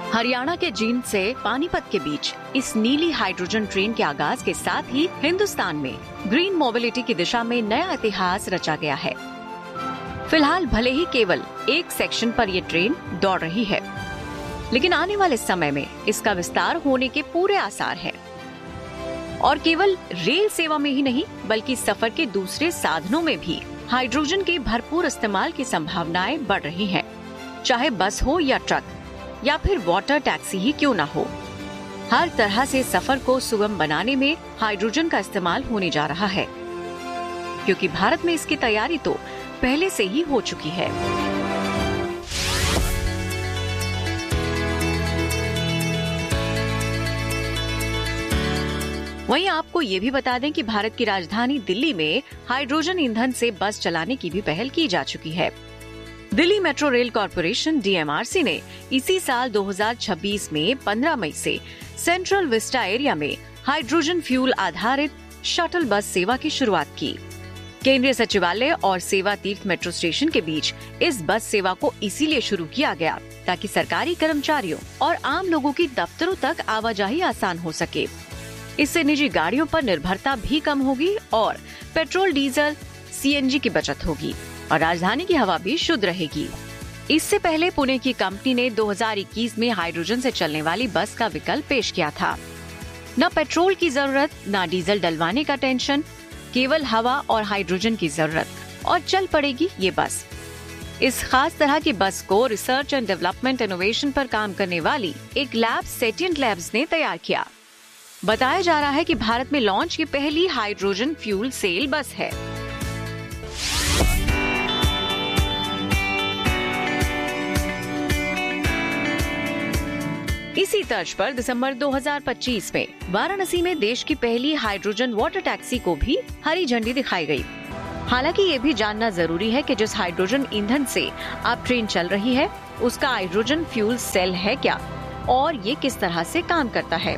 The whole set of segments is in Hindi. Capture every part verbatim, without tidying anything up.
हरियाणा के जींद से पानीपत के बीच इस नीली हाइड्रोजन ट्रेन के आगाज के साथ ही हिंदुस्तान में ग्रीन मोबिलिटी की दिशा में नया इतिहास रचा गया है। फिलहाल भले ही केवल एक सेक्शन पर ये ट्रेन दौड़ रही है, लेकिन आने वाले समय में इसका विस्तार होने के पूरे आसार हैं। और केवल रेल सेवा में ही नहीं, बल्कि सफर के दूसरे साधनों में भी हाइड्रोजन के भरपूर इस्तेमाल की संभावनाएं बढ़ रही हैं। चाहे बस हो या ट्रक या फिर वाटर टैक्सी ही क्यों ना हो, हर तरह से सफर को सुगम बनाने में हाइड्रोजन का इस्तेमाल होने जा रहा है, क्योंकि भारत में इसकी तैयारी तो पहले से ही हो चुकी है। वहीं आपको ये भी बता दें कि भारत की राजधानी दिल्ली में हाइड्रोजन ईंधन से बस चलाने की भी पहल की जा चुकी है। Delhi metro rail corporation D M R C ने इसी साल दो हज़ार छब्बीस में पंद्रह मई से सेंट्रल विस्टा एरिया में हाइड्रोजन फ्यूल आधारित शटल बस सेवा की शुरुआत की। केंद्रीय सचिवालय और सेवा तीर्थ मेट्रो स्टेशन के बीच इस बस सेवा को इसीलिए शुरू किया गया ताकि सरकारी कर्मचारियों और आम लोगों की दफ्तरों तक आवाजाही आसान हो सके। इससे निजी गाड़ियों पर निर्भरता भी कम होगी और petrol, diesel, C N G की बचत होगी और राजधानी की हवा भी शुद्ध रहेगी। इससे पहले पुणे की कंपनी ने दो हज़ार इक्कीस में हाइड्रोजन से चलने वाली बस का विकल्प पेश किया था। न पेट्रोल की जरूरत, न डीजल डलवाने का टेंशन, केवल हवा और हाइड्रोजन की जरूरत और चल पड़ेगी ये बस। इस खास तरह की बस को रिसर्च एंड डेवलपमेंट इनोवेशन पर काम करने वाली एक लैब सेटिएंट लैब्स ने तैयार किया। बताया जा रहा है कि भारत में लॉन्च की पहली हाइड्रोजन फ्यूल सेल बस है। इसी तर्ज पर दिसंबर दो हज़ार पच्चीस में वाराणसी में देश की पहली हाइड्रोजन वाटर टैक्सी को भी हरी झंडी दिखाई गई। हालांकि ये भी जानना जरूरी है कि जिस हाइड्रोजन ईंधन से अब ट्रेन चल रही है, उसका हाइड्रोजन फ्यूल सेल है क्या और ये किस तरह से काम करता है।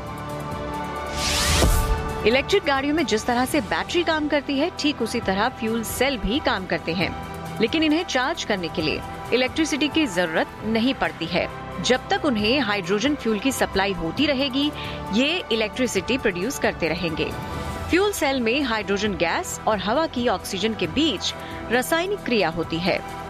इलेक्ट्रिक गाड़ियों में जिस तरह से बैटरी काम करती है, ठीक उसी तरह फ्यूल सेल भी काम करते हैं, लेकिन इन्हें चार्ज करने के लिए इलेक्ट्रिसिटी की जरूरत नहीं पड़ती है। जब तक उन्हें हाइड्रोजन फ्यूल की सप्लाई होती रहेगी, ये इलेक्ट्रिसिटी प्रोड्यूस करते रहेंगे। फ्यूल सेल में हाइड्रोजन गैस और हवा की ऑक्सीजन के बीच रासायनिक क्रिया होती है